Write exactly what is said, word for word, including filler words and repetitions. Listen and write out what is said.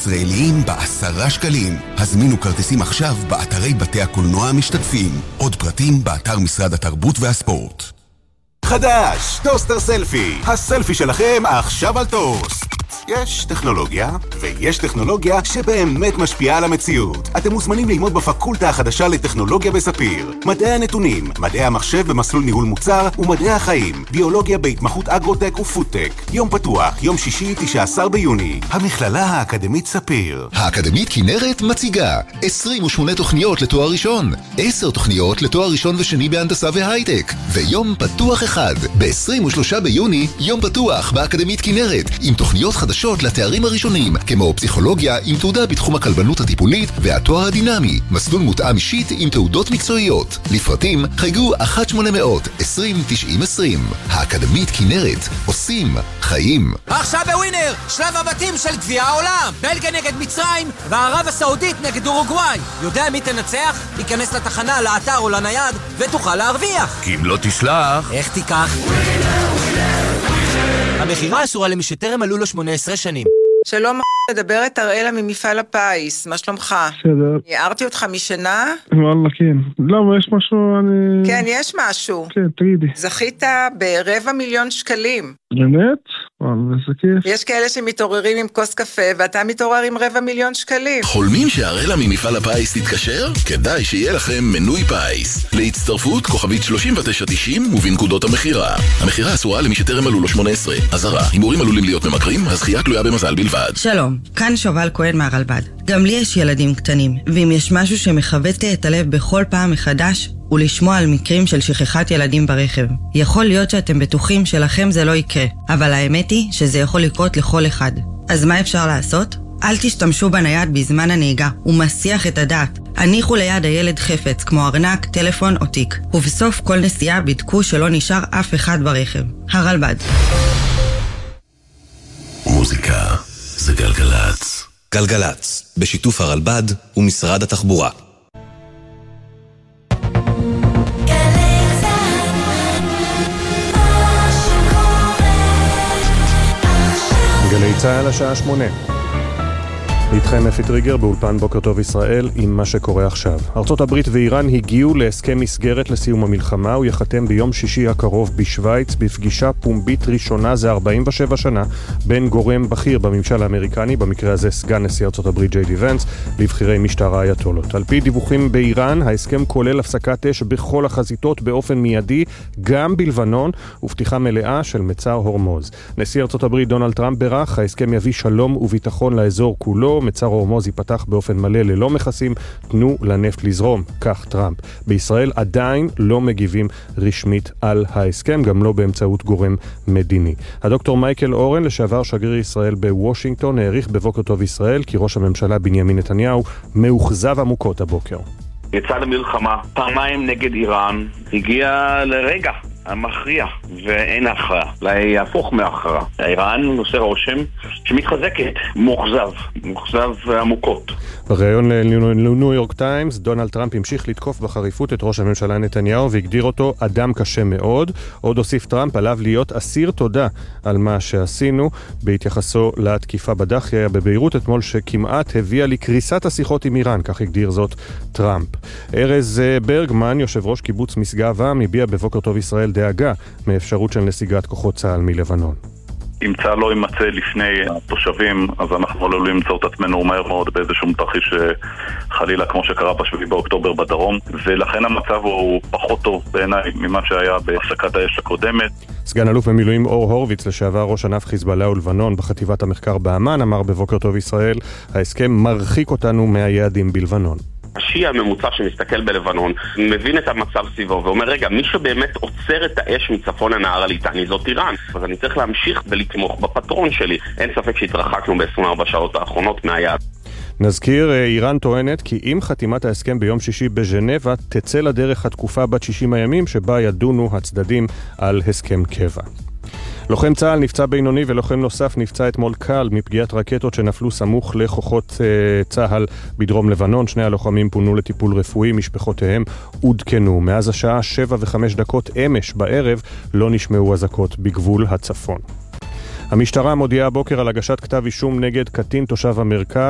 ישראליים בעשרה שקלים. הזמינו כרטיסים עכשיו באתרי בתי הקולנוע המשתתפים. עוד פרטים באתר משרד התרבות והספורט. חדש, טוסטר סלפי. הסלפי שלכם עכשיו על טוסט. יש טכנולוגיה, ויש טכנולוגיה שבאמת משפיעה על המציאות. אתם מוזמנים ללמוד בפקולטה החדשה לטכנולוגיה בספיר. מדעי הנתונים, מדעי המחשב במסלול ניהול מוצר, ומדעי החיים, ביולוגיה בהתמחות אגרוטק ופודטק. יום פתוח, יום שישי, תשעה עשר ביוני. המכללה האקדמית ספיר. האקדמית כנרת מציגה עשרים ושמונה תוכניות לתואר ראשון, עשר תוכניות לתואר ראשון ושני בהנדסה והייטק, ויום פתוח אחד. ב-עשרים ושלושה ביוני, יום פתוח באקדמית כנרת, עם תוכניות חדשות לתארים הראשונים, כמו פסיכולוגיה עם תעודה בתחום הכלבנות הטיפולית והתואר הדינמי, מסלול מותאם אישית עם תעודות מקצועיות. לפרטים חייגו אחת שמונה מאות עשרים תשעים עשרים. האקדמית כנרת, עושים חיים. עכשיו בווינר, שלב הבתים של גביע העולם. בלגיה נגד מצרים וערב הסעודית נגד אורוגוואי. יודע מי תנצח? ייכנס לתחנה, לאתר או לנייד ותוכל להרוויח. כי אם לא תשלח, איך תיקח? המחירה אסורה למי שטרם מלאו לו שמונה עשרה שנים. שלום, מדברת אראלה ממפעל הפיס, מה שלומך? בסדר. הערתי אותך משנה? וואלה, כן. למה, יש משהו, אני... כן, יש משהו. כן, תגידי. זכית ברבע מיליון שקלים. באמת? וואלה, זה כיף. יש כאלה שמתעוררים עם כוס קפה, ואתה מתעורר עם רבע מיליון שקלים. חולמים שהראלה ממפעל הפיס תתקשר? כדאי שיהיה לכם מנוי פיס. להצטרפות כוכבית שלושים ותשע תשעים ובנקודות המחירה. המחירה אסורה למי שטרם מלאו לו שמונה עשרה. אזהרה, הימורים עלולים להיות ממכרים, הזכייה תלויה במזל בלבד. שלום, כאן שובל כהן מהרלב"ד. גם לי יש ילדים קטנים, ואם יש משהו שמחבט לי את הלב בכל פעם מחדש, הוא לשמוע על מקרים של שכחת ילדים ברכב. יכול להיות שאתם בטוחים שלכם זה לא יקרה, אבל האמת היא שזה יכול לקרות לכל אחד. אז מה אפשר לעשות? אל תשתמשו בנייד בזמן הנהיגה, הוא מסיח את הדעת. הניחו ליד הילד חפץ, כמו ארנק, טלפון או תיק. ובסוף כל נסיעה בדקו שלא נשאר אף אחד ברכב. הרלב"ד. מוזיקה זה גלגלץ. גלגלץ, בשיתוף הרלב"ד ומשרד התחבורה. גלי צהל השעה שמונה. איתכם אפי טריגר באולפן בוקר טוב ישראל עם מה שקורה עכשיו. ארצות הברית ואיראן הגיעו להסכם מסגרת לסיום המלחמה, הוא יחתם ביום שישי הקרוב בשוויץ בפגישה פומבית ראשונה זה ארבעים ושבע שנה בין גורם בכיר בממשל האמריקני, במקרה הזה סגן נשיא ארצות הברית ג'יי די ונס, לבחירי משטר האייתולות. על פי דיווחים באיראן, ההסכם כולל הפסקת אש בכל החזיתות באופן מיידי, גם בלבנון, ופתיחה מלאה של מצר הורמוז. נשיא ארצות הברית דונלד טראמפ ברך, ההסכם יביא שלום וביטחון לאזור כולו, מצר הורמוז ייפתח באופן מלא ללא מכסים, תנו לנפט לזרום, כך טראמפ. בישראל עדיין לא מגיבים רשמית על ההסכם, גם לא באמצעות גורם מדיני. הדוקטור מייקל אורן, לשעבר שגריר ישראל בוושינגטון, העריך בבוקר טוב ישראל כי ראש הממשלה בנימין נתניהו מאוכזב עמוקות הבוקר. יצא למלחמה פעמיים נגד איראן, הגיע לרגע המכריע ואין הכרעה, להפוך מהכרעה. איראן עושה רושם שמתחזקת, מוכזב, מוכזב עמוקות. בריאיון לניו יורק טיימס, דונלד טראמפ המשיך לתקוף בחריפות את ראש הממשלה נתניהו והגדיר אותו אדם קשה מאוד. עוד הוסיף טראמפ עליו להיות אסיר תודה על מה שעשינו, בהתייחסו לתקיפה בדחיה בביירות אתמול שכמעט הביאה לקריסת השיחות עם איראן, כך הגדיר זאת טראמפ. ארז ברגמן, יושב ראש קיבוץ משגב עם, הביע בבוקר טוב ישראל דאגה מאפשרות של נסיגת כוחות צה"ל מלבנון. אם צה"ל לא יימצא לפני התושבים, אז אנחנו עלולים למצוא את עצמנו מהר מאוד באיזשהו תרחיש חלילה כמו שקרה בשביעי באוקטובר בדרום, ולכן המצב הוא פחות טוב בעיניי ממה שהיה בהפסקת האש הקודמת. סגן אלוף במילואים אור הורוביץ, לשעבר ראש ענף חיזבאללה ולבנון בחטיבת המחקר באמן, אמר בבוקר טוב ישראל, ההסכם מרחיק אותנו מהיעדים בלבנון. השיעי הממוצע שמסתכל בלבנון מבין את המצב סביבו ואומר, רגע, מי שבאמת עוצר את האש מצפון הנהר הליטני זאת איראן, אז אני צריך להמשיך ולתמוך בפטרון שלי. אין ספק שהתרחקנו ב-עשרים וארבע שעות האחרונות מהיעד. נזכיר, איראן טוענת כי עם חתימת ההסכם ביום שישי בז'נבה תצא לדרך התקופה בת שישים הימים שבה ידונו הצדדים על הסכם קבע. לוחם צה"ל נפצע בינוני ולוחם נוסף נפצע אתמול קל מפגיעת רקטות שנפלו סמוך לכוחות uh, צה"ל בדרום לבנון. שני הלוחמים פונו לטיפול רפואי, משפחותיהם עודכנו. מאז השעה שבע וחמש דקות אמש בערב לא נשמעו אזעקות בגבול הצפון. המשטרה מודיעה הבוקר על הגשת כתב אישום נגד קטין תושב המרכז